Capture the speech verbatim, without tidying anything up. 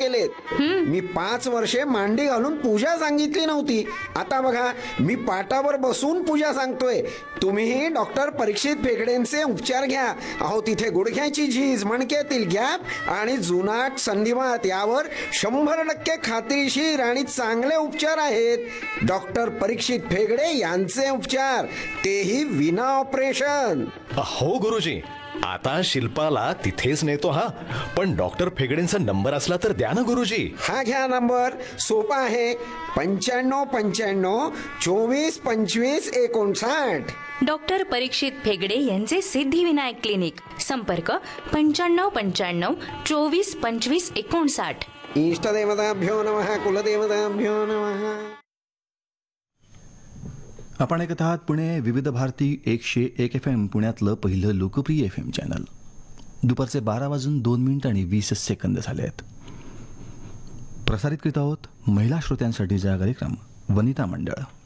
केलेत. मी पाच वर्षे मांडी घालून पूजा सांगितली नव्हती. आता बघा मी पाटावर बसून पूजा सांगतोय. तुम्हीही डॉक्टर परीक्षित फेगडेंचे उपचार घ्या. अहो तिथे गुडघ्याची झीज, मणक्यातील गॅप आणि जुनाट संधिवात यावर शंभर टक्के खात्रीशीर आणि चांगले उपचार आहेत. डॉक्टर परीक्षित फेगडे यांचे उपचार, तेही विना ऑपरेशन. हो गुरुजी, आता शिल्पाला तिथेच नेतो. हा पण डॉक्टर फेगडेंचा नंबर असला तर द्या ना गुरुजी. हा घ्या नंबर, सोपा आहे. पंच्याण्णव पंच्याण्णव चोवीस पंचवीस एकोणसाठ. डॉक्टर परीक्षित फेगडे यांचे सिद्धिविनायक क्लिनिक. संपर्क पंच्याण्णव पंच्याण्णव चोवीस पंचवीस एकोणसाठ. इष्टदेवताभ्यो नमः, कुलदेवताभ्यो नमः. आपण ऐकत आहात पुणे विविध भारती एकशे एक एफ एम, पुण्यातलं पहिलं लोकप्रिय एफ एम चॅनल. दुपारचे बारा वाजून दोन मिनिट आणि वीस सेकंद झाले आहेत. प्रसारित करीत आहोत महिला श्रोत्यांसाठीचा कार्यक्रम वनिता मंडळ.